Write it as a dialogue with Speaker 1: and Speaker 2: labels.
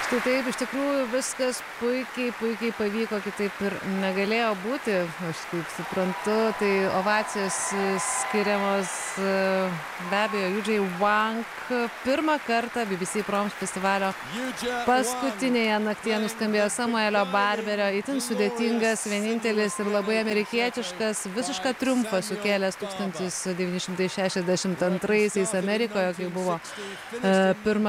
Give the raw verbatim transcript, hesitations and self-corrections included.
Speaker 1: štai taip iš tikrųjų viskas puikiai puikiai pavyko kitaip ir negalėjo būti aš kaip suprantu tai ovacijos skiriamos be abejo judžei vank pirmą kartą B B C Proms festivalio paskutinėje naktyje nuskambėjo Samuelio Barberio itin sudėtingas vienintelis ir labai amerikietiškas visišką triumfą sukėlęs tūkstantis devyni šimtai šešiasdešimt antraisiais Amerikoje kai buvo pirmą